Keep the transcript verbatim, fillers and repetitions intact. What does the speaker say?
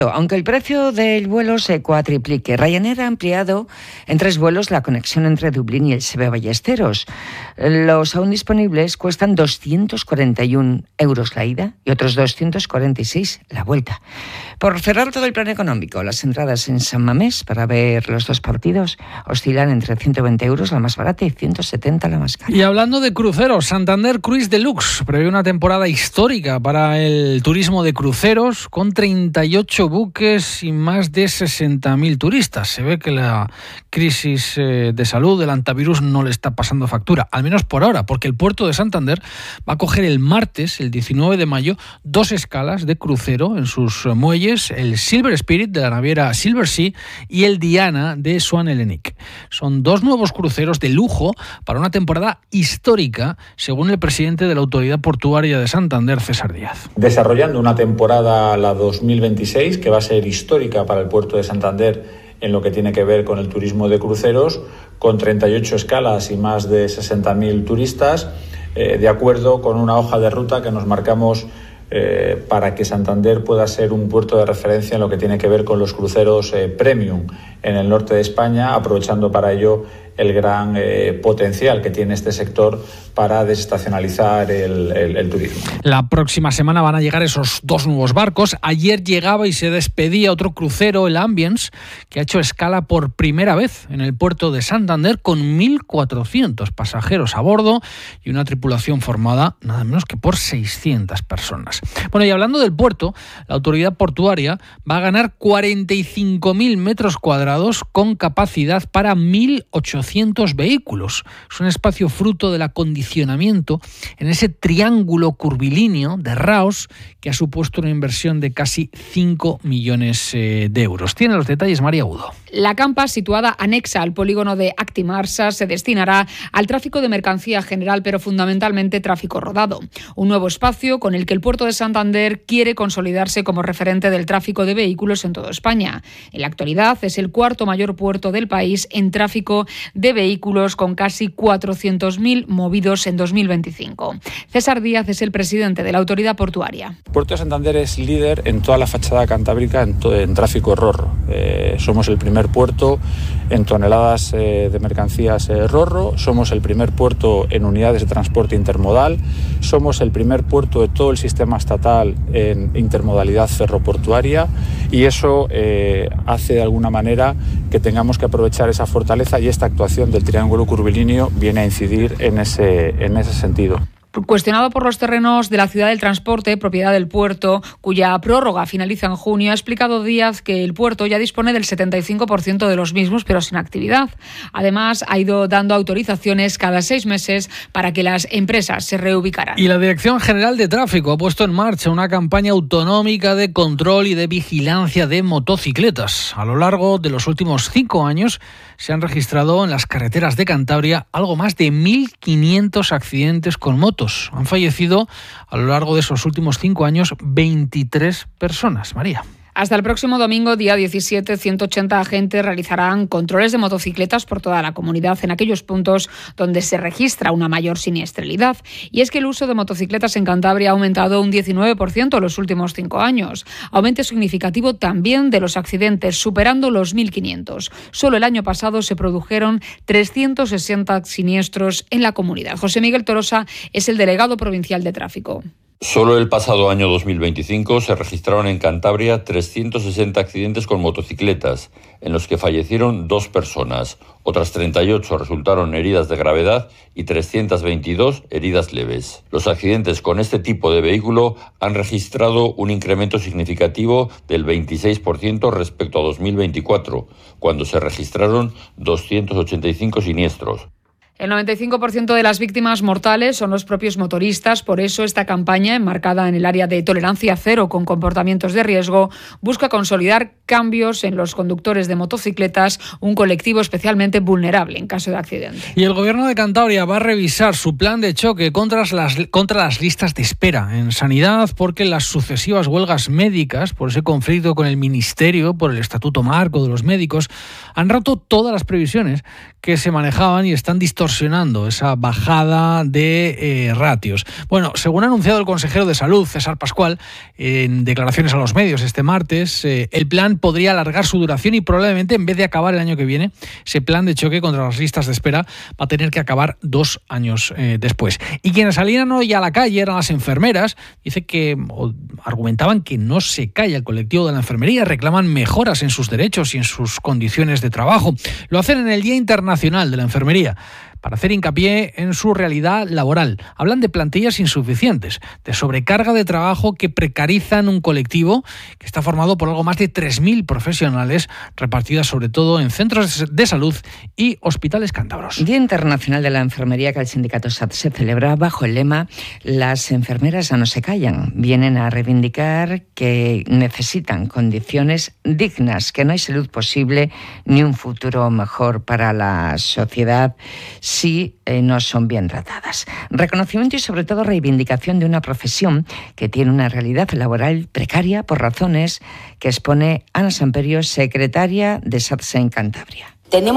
Aunque el precio del vuelo se cuatriplique, Ryanair ha ampliado en tres vuelos la conexión entre Dublín y el S E B Ballesteros. Los aún disponibles cuestan doscientos cuarenta y uno euros la ida y otros doscientos cuarenta y seis la vuelta. Por cerrar todo el plan económico, las entradas en San Mamés para ver los dos partidos oscilan entre ciento veinte euros la más barata y ciento setenta la más cara. Y hablando de cruceros, Santander Cruise Deluxe prevé una temporada histórica para el turismo de cruceros con treinta y ocho buques y más de sesenta mil turistas. Se ve que la crisis eh, de salud del antivirus no le está pasando factura, al menos por ahora, porque el puerto de Santander va a coger el martes, el diecinueve de mayo, dos escalas de crucero en sus muelles, el Silver Spirit de la naviera Silver Sea y el Diana de Swan Hellenic. Son dos nuevos cruceros de lujo para una temporada histórica, según el presidente de la Autoridad Portuaria de Santander, César Díaz. Desarrollando una temporada, la dos mil veintiséis, que va a ser histórica para el puerto de Santander en lo que tiene que ver con el turismo de cruceros, con treinta y ocho escalas y más de sesenta mil turistas, eh, de acuerdo con una hoja de ruta que nos marcamos eh, para que Santander pueda ser un puerto de referencia en lo que tiene que ver con los cruceros eh, premium en el norte de España, aprovechando para ello el gran eh, potencial que tiene este sector para desestacionalizar el, el, el turismo. La próxima semana van a llegar esos dos nuevos barcos. Ayer llegaba y se despedía otro crucero, el Ambience, que ha hecho escala por primera vez en el puerto de Santander con mil cuatrocientos pasajeros a bordo y una tripulación formada nada menos que por seiscientas personas. Bueno, y hablando del puerto, la autoridad portuaria va a ganar cuarenta y cinco mil metros cuadrados con capacidad para mil ochocientos vehículos. Es un espacio fruto del acondicionamiento en ese triángulo curvilíneo de Raos que ha supuesto una inversión de casi cinco millones eh, de euros. Tiene los detalles María Udo. La campa, situada anexa al polígono de Actimarsa, se destinará al tráfico de mercancía general, pero fundamentalmente tráfico rodado. Un nuevo espacio con el que el puerto de Santander quiere consolidarse como referente del tráfico de vehículos en toda España. En la actualidad es el cuarto mayor puerto del país en tráfico de vehículos, con casi cuatrocientos mil movidos en dos mil veinticinco. César Díaz es el presidente de la autoridad portuaria. El puerto de Santander es líder en toda la fachada cantábrica en, todo, en tráfico rorro. Eh, somos el primer puerto en toneladas eh, de mercancías eh, rorro, somos el primer puerto en unidades de transporte intermodal, somos el primer puerto de todo el sistema estatal en intermodalidad ferroportuaria, y eso eh, hace de alguna manera que tengamos que aprovechar esa fortaleza, y esta actuación del triángulo curvilíneo viene a incidir en ese, en ese sentido. Cuestionado por los terrenos de la Ciudad del Transporte, propiedad del puerto, cuya prórroga finaliza en junio, ha explicado Díaz que el puerto ya dispone del setenta y cinco por ciento de los mismos, pero sin actividad. Además, ha ido dando autorizaciones cada seis meses para que las empresas se reubicaran. Y la Dirección General de Tráfico ha puesto en marcha una campaña autonómica de control y de vigilancia de motocicletas. A lo largo de los últimos cinco años se han registrado en las carreteras de Cantabria algo más de mil quinientos accidentes con motos. Han fallecido a lo largo de esos últimos cinco años veintitrés personas. María. Hasta el próximo domingo, día diecisiete, ciento ochenta agentes realizarán controles de motocicletas por toda la comunidad en aquellos puntos donde se registra una mayor siniestralidad. Y es que el uso de motocicletas en Cantabria ha aumentado un diecinueve por ciento en los últimos cinco años. Aumento significativo también de los accidentes, superando los mil quinientos. Solo el año pasado se produjeron trescientos sesenta siniestros en la comunidad. José Miguel Torosa es el delegado provincial de tráfico. Solo el pasado año dos mil veinticinco se registraron en Cantabria trescientos sesenta accidentes con motocicletas, en los que fallecieron dos personas. Otras treinta y ocho resultaron heridas de gravedad y trescientas veintidós heridas leves. Los accidentes con este tipo de vehículo han registrado un incremento significativo del veintiséis por ciento respecto a dos mil veinticuatro, cuando se registraron doscientos ochenta y cinco siniestros. El noventa y cinco por ciento de las víctimas mortales son los propios motoristas. Por eso esta campaña, enmarcada en el área de tolerancia cero con comportamientos de riesgo, busca consolidar cambios en los conductores de motocicletas, un colectivo especialmente vulnerable en caso de accidente. Y el Gobierno de Cantabria va a revisar su plan de choque contra las, contra las listas de espera en sanidad, porque las sucesivas huelgas médicas, por ese conflicto con el Ministerio, por el Estatuto Marco de los Médicos, han roto todas las previsiones que se manejaban y están distorsionadas distorsionando esa bajada de eh, ratios. Bueno, según ha anunciado el consejero de Salud, César Pascual, en declaraciones a los medios este martes, eh, el plan podría alargar su duración y probablemente, en vez de acabar el año que viene, ese plan de choque contra las listas de espera va a tener que acabar dos años eh, después. Y quienes salían hoy a la calle eran las enfermeras. Dice que o, argumentaban que no se calla el colectivo de la enfermería, reclaman mejoras en sus derechos y en sus condiciones de trabajo. Lo hacen en el Día Internacional de la Enfermería, para hacer hincapié en su realidad laboral. Hablan de plantillas insuficientes, de sobrecarga de trabajo que precarizan un colectivo que está formado por algo más de tres mil profesionales, repartidas sobre todo en centros de salud y hospitales cántabros. Día Internacional de la Enfermería que el sindicato S A T se celebra bajo el lema "Las enfermeras ya no se callan". Vienen a reivindicar que necesitan condiciones dignas, que no hay salud posible ni un futuro mejor para la sociedad si eh, no son bien tratadas. Reconocimiento y sobre todo reivindicación de una profesión que tiene una realidad laboral precaria por razones que expone Ana Samperio, secretaria de S A T S en Cantabria.